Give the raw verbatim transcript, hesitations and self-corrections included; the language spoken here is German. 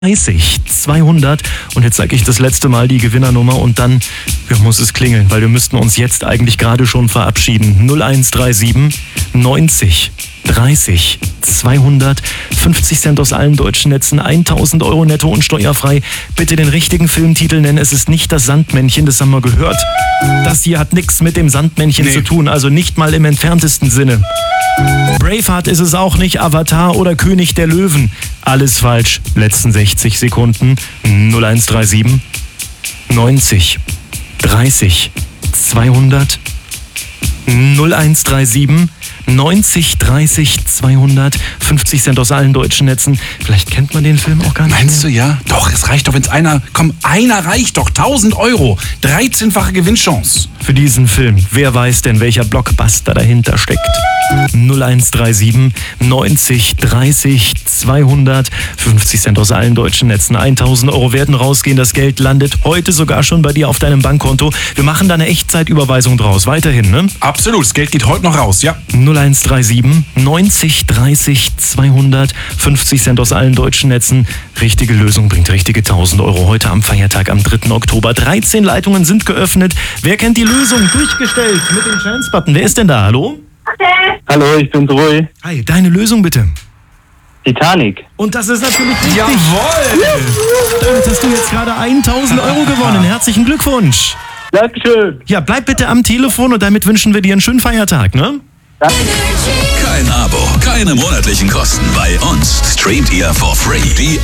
dreißig zweihundert und jetzt sage ich das letzte Mal die Gewinnernummer und dann ja, muss es klingeln, weil wir müssten uns jetzt eigentlich gerade schon verabschieden. null eins drei sieben neunzig dreißig zweihundert, fünfzig Cent aus allen deutschen Netzen, tausend Euro netto und steuerfrei. Bitte den richtigen Filmtitel nennen. Es ist nicht das Sandmännchen, das haben wir gehört. Das hier hat nichts mit dem Sandmännchen nee. zu tun, also nicht mal im entferntesten Sinne. Braveheart ist es auch nicht, Avatar oder König der Löwen. Alles falsch. Letzten sechzig Sekunden. null eins drei sieben neunzig dreißig zweihundert. null eins drei sieben neunzig dreißig zweihundert, fünfzig Cent aus allen deutschen Netzen. Vielleicht kennt man den Film auch gar nicht. Meinst mehr. du ja? Doch, es reicht doch, wenn es einer... Komm, einer reicht doch. tausend Euro. dreizehnfache Gewinnchance. Für diesen Film. Wer weiß denn, welcher Blockbuster dahinter steckt? null eins drei sieben neunzig dreißig zweihundert, fünfzig Cent aus allen deutschen Netzen. tausend Euro werden rausgehen. Das Geld landet heute sogar schon bei dir auf deinem Bankkonto. Wir machen da eine Echtzeitüberweisung draus. Weiterhin, ne? Absolut. Das Geld geht heute noch raus, ja. null eins drei sieben neunzig dreißig zweihundert, fünfzig Cent aus allen deutschen Netzen. Richtige Lösung bringt richtige tausend Euro heute am Feiertag am dritten Oktober. dreizehn Leitungen sind geöffnet. Wer kennt die Lösung? Durchgestellt mit dem Chance-Button. Wer ist denn da? Hallo? Hallo, ich bin Roy. Hi, deine Lösung bitte. Titanic. Und das ist natürlich richtig. Jawohl! Damit hast du jetzt gerade tausend Euro gewonnen. Herzlichen Glückwunsch. Dankeschön. Ja, bleib bitte am Telefon und damit wünschen wir dir einen schönen Feiertag, ne? Danke. Kein Abo, keine monatlichen Kosten. Bei uns streamt ihr for free. Die